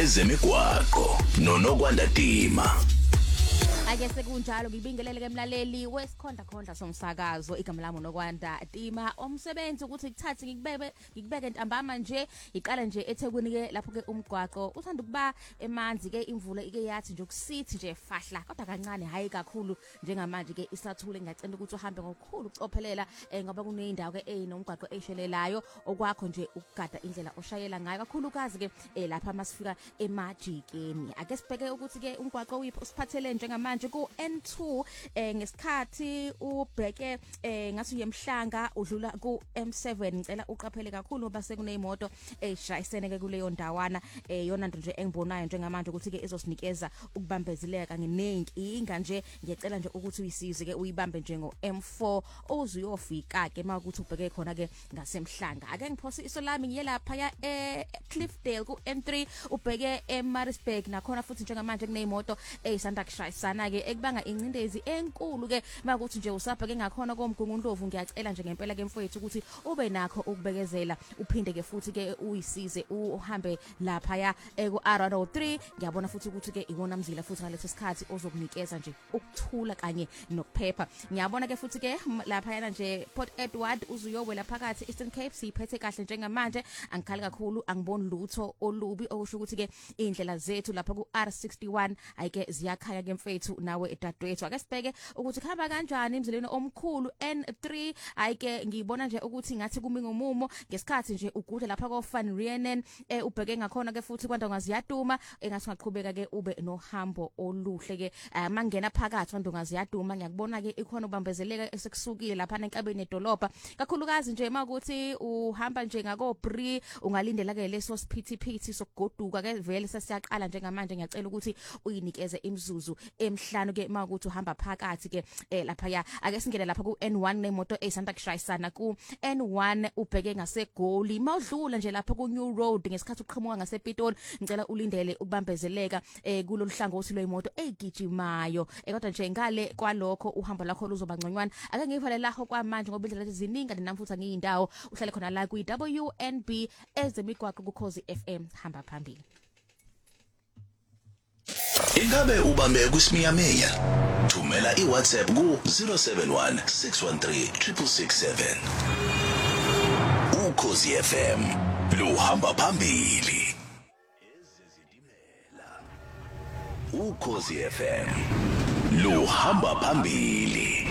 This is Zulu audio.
ezemigwaqo noNokwanda Dima. Ake sekunjalo ngibingelele ke mlaleli wesikhonda khondla somsakazo igama lami uNokwanda Dima omsebenzi ukuthi ngithathe ngikubeke ntambama nje iqala nje eThekwini ke lapho ke umgwaqo uthanda ukuba emanzi ke imvula ike yathi nje ukusithi nje fahla kodwa kancane hayi kakhulu njengamanje ke isathule ngiyacela ukuthi uhambe ngokukhulu ucophelela ngoba kuneyindawo ke ezinomgwaqo eshelelayo okwakho nje ukugada indlela oshayela ngayo kakhulukazi ke lapha masifika emajikeni ake sibheke ukuthi ke umgwaqo uyipho usiphathele njengamanje ku N2 ngesikhathi ubheke ngathi uyemhlanga udlula ku M7 ngicela uqaphele kakhulu ngoba sekunezimoto ezishayisene ke kuleyo ndawana yona nto nje engibonayo njengamanje ukuthi ke izosinikeza ukubambezeleka ngenenkinga nje ngiyacela nje ukuthi uyisize ke uyibambe nje ngo M4 uzuyofika ke makuthi ubheke khona ke ngasemhlanga ake ngiphosi iso lami ngiyelapha ya Cliffdale ku N3 ubheke eMaritzburg nakhona futhi njengamanje kunezimoto ezisanda kushayisana ke ekubanga incindezi enkulu ke makuthi nje usapha ke ngakhona komgungundlovu ngiyacela nje ngempela ke mfowethu ukuthi ube nakho ukubekezela uphinde ke futhi ke uyisize uhambe lapha ya ku R103 ngiyabona futhi ukuthi ke iwona mzila futhi ngaleso sikhathi ozokunikeza nje ukuthula kanye nokuphepha ngiyabona ke futhi ke lapha yana nje Port Edward uzuyowela phakathi Eastern Cape siphethe kahle njengamanje angikhali kakhulu angiboni lutho olubi okusho ukuthi ke indlela zethu lapha ku R61 ayike ziyakhaya ke mfethu nawe edadewethu ake sibheke ukuthi khamba kanjani emzileni omkhulu N3 ayike ngibona nje ukuthi ngathi kumi ngomumo ngesikhathi nje ugude lapha ko Van Rienen ubheke ngakhona ke futhi kwandonga ziyaduma engathi ngaqhubeka ke ube nohambo oluhle ke mangena phakathi kwandonga ziyaduma ngiyakubona ke ikhona ubambezeleka esekusukile lapha enkabeni edolobha kakhulukazi nje makuthi uhamba nje ngako Bri ungalindela ke leso siphithiphithi sokugoduka ke vele sesiyaqala njengamanje ngiyacela ukuthi uyinikeze imzuzu emhlanu ke makuthi uhamba phakathi ke lapha ya ake singene lapha ku N1 nemoto esanda kushayisana ku N1 ubheke ngaseGoli mawudlula nje lapha ku New Road ngesikhathi uqhamuka ngasePitoli ngicela ulindele ukubambezeleka kulolu hlangothi lwemoto egijimayo kodwa nje ngale kwalokho uhamba lakho luzoba ngconywana ake ngivale laho kwamanje ngoba indlela eziningi namfutha ngiyindawo uhlale khona la ku WNB ezemigwaqo ku Khosi FM hamba phambili. Ingabe ubambe kusiminyaminya? Thumela iWhatsApp ku 071 613 667. Ukhosi FM luhamba phambili. Ukhosi FM luhamba phambili.